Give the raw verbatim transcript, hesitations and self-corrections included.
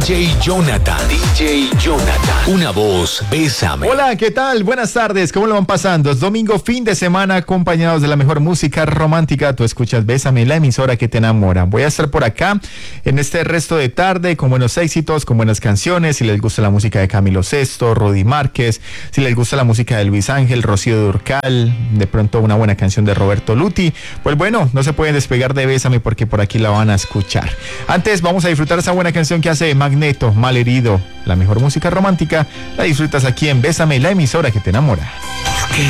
J Jonathan. D J Jonathan. Una voz, Bésame. Hola, ¿qué tal? Buenas tardes, ¿cómo lo van pasando? Es domingo, fin de semana, acompañados de la mejor música romántica. Tú escuchas Bésame, la emisora que te enamora. Voy a estar por acá en este resto de tarde con buenos éxitos, con buenas canciones. Si les gusta la música de Camilo Sesto, Rodi Márquez, si les gusta la música de Luis Ángel, Rocío Dúrcal, de pronto una buena canción de Roberto Luti, pues bueno, no se pueden despegar de Bésame porque por aquí la van a escuchar. Antes vamos a disfrutar esa buena canción que hace Magneto, Malherido. La mejor música romántica la disfrutas aquí en Bésame, la emisora que te enamora.